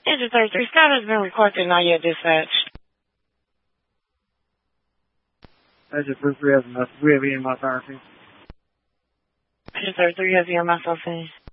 Engine 33, Scott has been requested, not yet dispatched. Engine 33 has a message. We have EMS RC. Engine 33 has EMS RC.